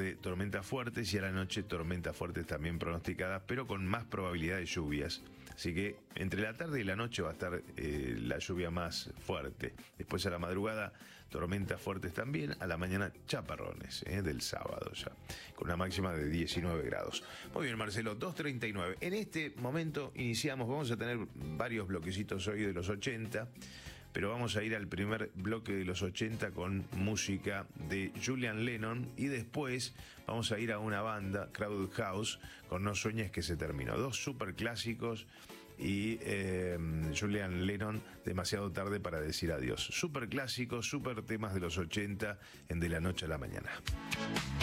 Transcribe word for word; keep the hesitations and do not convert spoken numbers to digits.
tarde tormentas fuertes y a la noche tormentas fuertes también pronosticadas, pero con más probabilidad de lluvias. Así que entre la tarde y la noche va a estar eh, la lluvia más fuerte. Después a la madrugada tormentas fuertes también, a la mañana chaparrones eh, del sábado ya, con una máxima de diecinueve grados. Muy bien, Marcelo, dos treinta y nueve. En este momento iniciamos, vamos a tener varios bloquecitos hoy de los ochenta, pero vamos a ir al primer bloque de los ochenta con música de Julian Lennon y después vamos a ir a una banda, Crowded House, con No Sueñes que se terminó. Dos super clásicos y eh, Julian Lennon, Demasiado tarde para decir adiós. Super clásicos, super temas de los ochenta en De la Noche a la Mañana.